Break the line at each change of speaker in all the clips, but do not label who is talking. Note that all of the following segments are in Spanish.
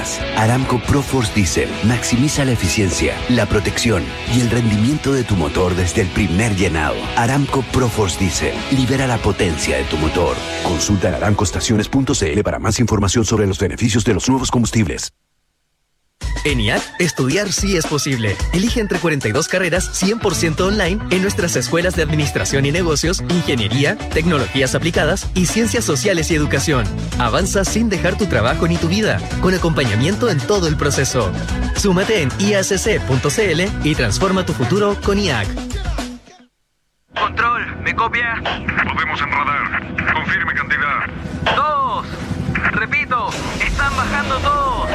más. Aramco ProForce Diesel maximiza la eficiencia, la protección y el rendimiento de tu motor desde el primer llenado. Aramco ProForce Diesel libera la potencia de tu motor. Consulta en aramcoestaciones.cl para más información sobre los beneficios de los nuevos combustibles.
En IAC, estudiar sí es posible. Elige entre 42 carreras 100% online en nuestras escuelas de Administración y Negocios, Ingeniería, Tecnologías Aplicadas y Ciencias Sociales y Educación. Avanza sin dejar tu trabajo ni tu vida, con acompañamiento en todo el proceso. Súmate en iacc.cl y transforma tu futuro con IAC.
Control, ¿me copia?
Podemos en radar. Confirme cantidad.
2. Repito, están bajando todos.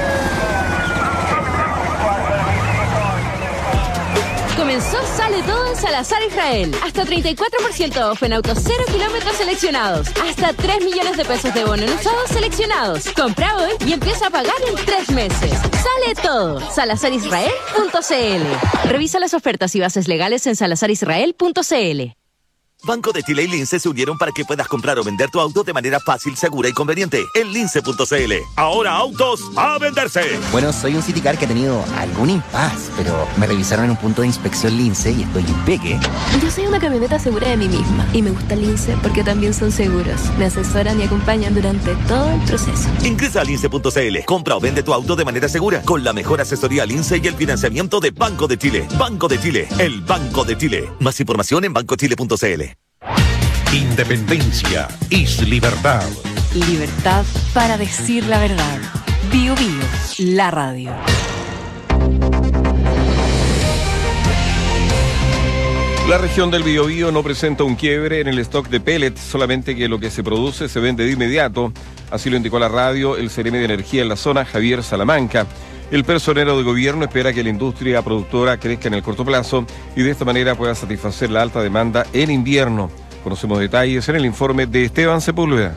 Comenzó Sale Todo en Salazar Israel. Hasta 34% off en autos 0 kilómetros seleccionados. Hasta 3 millones de pesos de bono en usados seleccionados. Compra hoy y empieza a pagar en 3 meses. Sale Todo. SalazarIsrael.cl. Revisa las ofertas y bases legales en SalazarIsrael.cl.
Banco de Chile y Lince se unieron para que puedas comprar o vender tu auto de manera fácil, segura y conveniente en lince.cl. Ahora autos a venderse.
Bueno, soy un Citicar que ha tenido algún impas, pero me revisaron en un punto de inspección Lince y estoy impeque.
Yo soy una camioneta segura de mí misma y me gusta Lince porque también son seguros. Me asesoran y acompañan durante todo el proceso.
Ingresa a lince.cl. Compra o vende tu auto de manera segura con la mejor asesoría Lince y el financiamiento de Banco de Chile. Banco de Chile, el Banco de Chile. Más información en bancochile.cl.
Independencia es libertad.
Libertad para decir la verdad. Bio Bio, la radio.
La región del Biobío no presenta un quiebre en el stock de pellets, solamente que lo que se produce se vende de inmediato. Así lo indicó a la radio el Seremi de Energía en la zona, Javier Salamanca. El personero de gobierno espera que la industria productora crezca en el corto plazo y de esta manera pueda satisfacer la alta demanda en invierno. Conocemos detalles en el informe de Esteban Sepúlveda.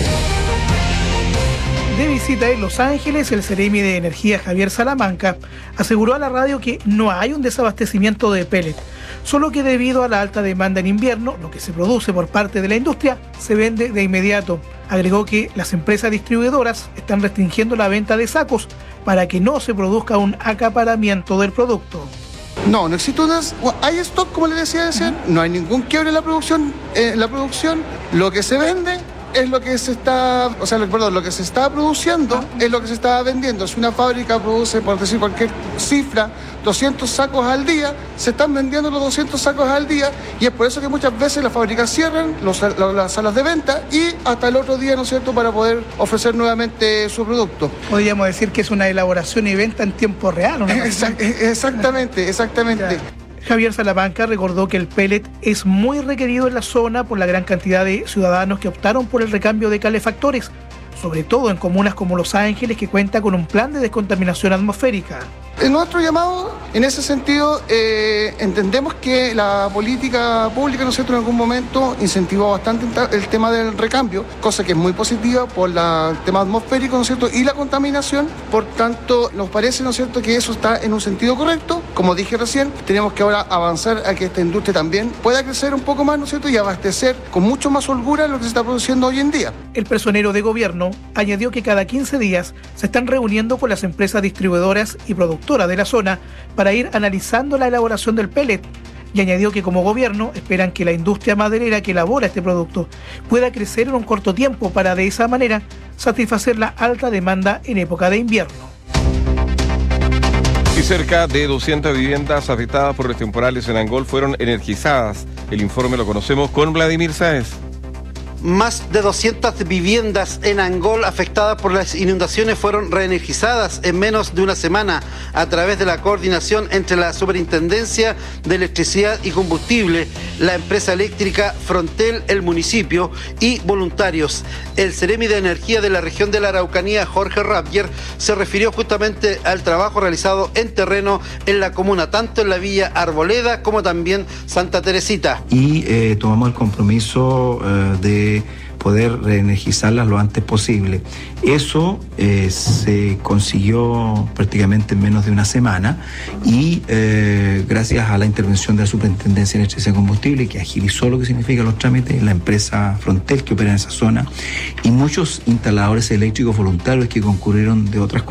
De visita en Los Ángeles, el Seremi de Energía Javier Salamanca aseguró a la radio que no hay un desabastecimiento de pellet, solo que debido a la alta demanda en invierno, lo que se produce por parte de la industria se vende de inmediato. Agregó que las empresas distribuidoras están restringiendo la venta de sacos para que no se produzca un acaparamiento del producto.
No existe hay stock, como le decía recién, no hay ningún quiebre en la producción. Lo que se vende es lo que se está, lo que se está produciendo es lo que se está vendiendo. Si una fábrica produce, por decir cualquier cifra, 200 sacos al día, se están vendiendo los 200 sacos al día y es por eso que muchas veces las fábricas cierran las salas de venta y hasta el otro día, ¿no es cierto?, para poder ofrecer nuevamente su producto.
Podríamos decir que es una elaboración y venta en tiempo real, ¿no?
Exactamente.
Ya. Javier Salamanca recordó que el pellet es muy requerido en la zona por la gran cantidad de ciudadanos que optaron por el recambio de calefactores, sobre todo en comunas como Los Ángeles, que cuenta con un plan de descontaminación atmosférica.
Nuestro llamado, en ese sentido, entendemos que la política pública, ¿no es cierto?, en algún momento incentivó bastante el tema del recambio, cosa que es muy positiva por el tema atmosférico, ¿no es cierto?, y la contaminación. Por tanto, nos parece, ¿no es cierto?, que eso está en un sentido correcto. Como dije recién, tenemos que ahora avanzar a que esta industria también pueda crecer un poco más, ¿no es cierto?, y abastecer con mucho más holgura lo que se está produciendo hoy en día.
El personero de gobierno añadió que cada 15 días se están reuniendo con las empresas distribuidoras y productoras de la zona para ir analizando la elaboración del pellet y añadió que como gobierno esperan que la industria maderera que elabora este producto pueda crecer en un corto tiempo para de esa manera satisfacer la alta demanda en época de invierno.
Y cerca de 200 viviendas afectadas por los temporales en Angol fueron energizadas. El informe lo conocemos con Vladimir Sáez.
Más de 200 viviendas en Angol afectadas por las inundaciones fueron reenergizadas en menos de una semana a través de la coordinación entre la Superintendencia de Electricidad y Combustible, la empresa eléctrica Frontel, el municipio y voluntarios. El Seremi de Energía de la región de la Araucanía, Jorge Rapier, se refirió justamente al trabajo realizado en terreno en la comuna, tanto en la Villa Arboleda como también Santa Teresita.
Y tomamos el compromiso de poder reenergizarlas lo antes posible. Eso se consiguió prácticamente en menos de una semana y gracias a la intervención de la Superintendencia de Electricidad y Combustible, que agilizó lo que significa los trámites, la empresa Frontel que opera en esa zona y muchos instaladores eléctricos voluntarios que concurrieron de otras